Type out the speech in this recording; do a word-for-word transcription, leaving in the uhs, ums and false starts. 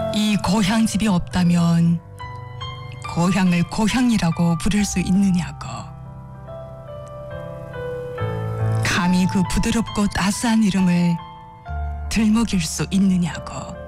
이 고향집이 없다면 고향을 고향이라고 부를 수 있느냐고. 감히 그 부드럽고 따스한 이름을 들먹일 수 있느냐고.